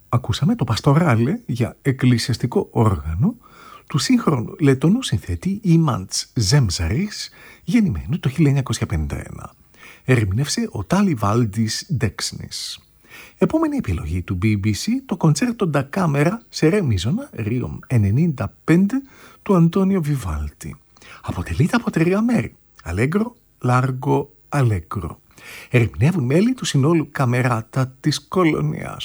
Ακούσαμε το Παστοράλε για εκκλησιαστικό όργανο του σύγχρονου λετονού συνθέτη Ήμαντς Ζέμζαρης, γεννημένου το 1951. Ερμήνευσε ο Τάλι Βάλντις Ντέξνης. Επόμενη επιλογή του BBC, το κοντσέρτο ντα κάμερα σε ρε μίζωνα, Ρίομ 95, του Αντώνιο Βιβάλτη. Αποτελείται από 3 μέρη, Αλέγκρο, Λάργο, Αλέγκρο. Ερμηνεύουν μέλη του συνόλου Καμεράτα της Κολονίας.